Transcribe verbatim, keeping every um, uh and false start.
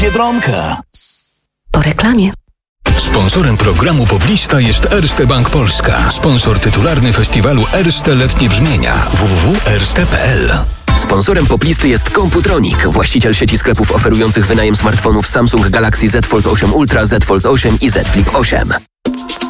Biedronka. Po reklamie. Sponsorem programu Poblista jest Erste Bank Polska. Sponsor tytularny festiwalu Erste Letnie Brzmienia. w w w kropka erste kropka p l. Sponsorem Poplisty jest Computronic, właściciel sieci sklepów oferujących wynajem smartfonów Samsung Galaxy Z Fold osiem Ultra, Z Fold osiem i Z Flip osiem.